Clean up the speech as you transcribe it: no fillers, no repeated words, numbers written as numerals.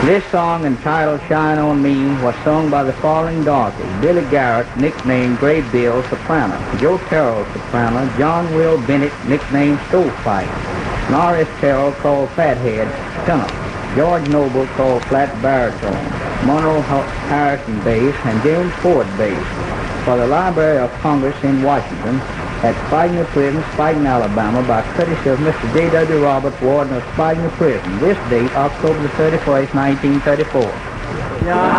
This song, entitled Shine On Me, was sung by the following Dorothy: Billy Garrett, nicknamed Great Bill, soprano; Joe Terrell, soprano; John Will Bennett, nicknamed Stovepipe; Norris Terrell, called Fathead, tenor; George Noble, called flat baritone; Monroe Harrison, bass; and James Ford, bass, for the Library of Congress in Washington, at Spigner Prison, Spigner, Alabama, by courtesy of Mr. J.W. Roberts, warden of Spigner Prison. This date, October the 31st, 1934.